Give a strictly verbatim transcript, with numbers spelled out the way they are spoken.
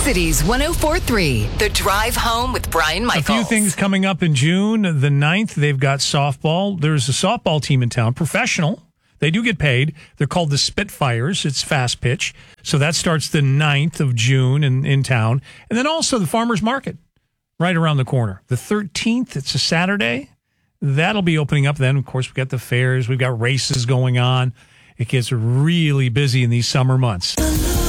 Cities one oh four point three, The Drive Home with Brian Michaels. A few things coming up in June. The ninth, they've got softball. There's a softball team in town, professional. They do get paid. They're called the Spitfires. It's fast pitch. So that starts the ninth of June in, in town. And then also the Farmers Market right around the corner. The thirteenth, it's a Saturday. That'll be opening up then. Of course, we've got the fairs. We've got races going on. It gets really busy in these summer months.